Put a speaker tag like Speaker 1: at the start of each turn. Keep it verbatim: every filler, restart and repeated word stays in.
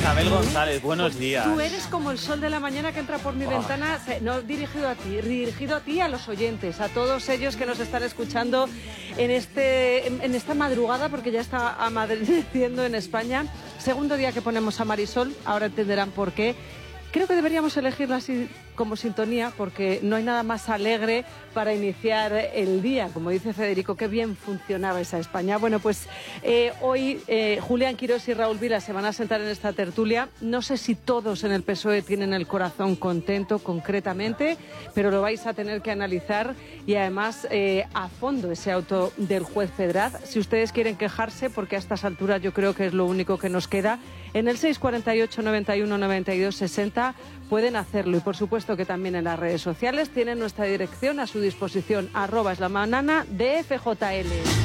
Speaker 1: Isabel González, buenos días.
Speaker 2: Tú eres como el sol de la mañana que entra por mi oh. ventana, no dirigido a ti, dirigido a ti y a los oyentes, a todos ellos que nos están escuchando en, este, en esta madrugada, porque ya está amaneciendo en España. Segundo día que ponemos a Marisol, ahora entenderán por qué. Creo que deberíamos elegirla así como sintonía, porque no hay nada más alegre para iniciar el día. Como dice Federico, qué bien funcionaba esa España. Bueno, pues eh, hoy eh, Julián Quirós y Raúl Vila se van a sentar en esta tertulia. No sé si todos en el P S O E tienen el corazón contento concretamente, pero lo vais a tener que analizar y además eh, a fondo ese auto del juez Pedraz. Si ustedes quieren quejarse, porque a estas alturas yo creo que es lo único que nos queda, en el seis cuatro ocho, noventa y uno, noventa y dos, sesenta pueden hacerlo. Y por supuesto que también en las redes sociales tienen nuestra dirección a su disposición, arroba es la manana de F J L.